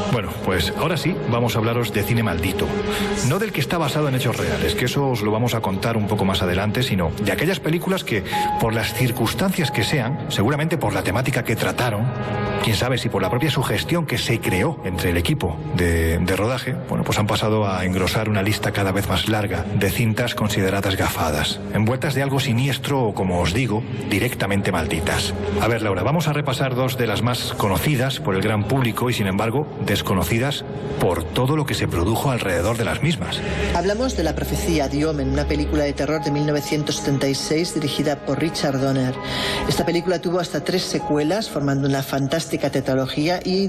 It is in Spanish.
Bueno, pues ahora sí, vamos a hablaros de cine maldito. No del que está basado en hechos reales, que eso os lo vamos a contar un poco más adelante, sino de aquellas películas que, por las circunstancias que sean, seguramente por la temática que trataron, quién sabe si por la propia sugestión que se creó entre el equipo de rodaje, bueno, pues han pasado a engrosar una lista cada vez más larga de cintas consideradas gafadas, envueltas de algo siniestro o, como os digo, directamente malditas. A ver, Laura, vamos a repasar dos de las más conocidas por el gran público y, sin embargo, desconocidas por todo lo que se produjo alrededor de las mismas. Hablamos de La profecía, The Omen, una película de terror de 1976 dirigida por Richard Donner. Esta película tuvo hasta 3 secuelas, formando una fantástica tetralogía y